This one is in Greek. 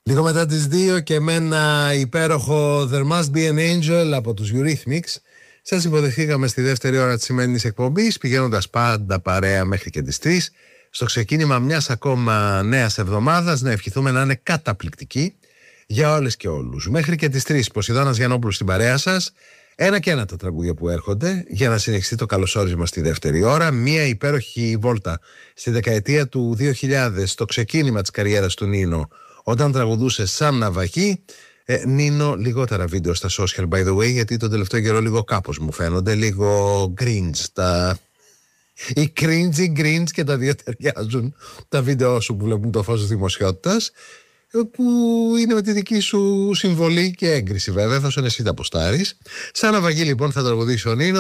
Λίγο μετά τις 2 και με ένα υπέροχο There Must Be an Angel από τους Eurythmics σας υποδεχθήκαμε στη δεύτερη ώρα της σημερινής εκπομπής, πηγαίνοντας πάντα παρέα μέχρι και τις 3 στο ξεκίνημα μιας ακόμα νέας εβδομάδας. Να ευχηθούμε να είναι καταπληκτική για όλες και όλους. Μέχρι και τις 3 Ποσειδώνας Γιαννόπουλος στην παρέα σας. Ένα και ένα τα τραγούδια που έρχονται για να συνεχιστεί το καλωσόρισμα στη δεύτερη ώρα. Μια υπέροχη βόλτα στη δεκαετία του 2000, στο ξεκίνημα της καριέρας του Νίνο, όταν τραγουδούσε σαν ναυαγή. Νίνο, λιγότερα βίντεο στα social by the way, γιατί τον τελευταίο καιρό λίγο κάπως μου φαίνονται, λίγο cringe. Οι cringe και τα δύο ταιριάζουν τα βίντεο σου που βλέπουν το φως της δημοσιότητας, που είναι με τη δική σου συμβολή και έγκριση βέβαια, θα σου εσύ τα ποστάρεις. Σαν ναυαγή λοιπόν θα τραγουδήσει ο Νίνο.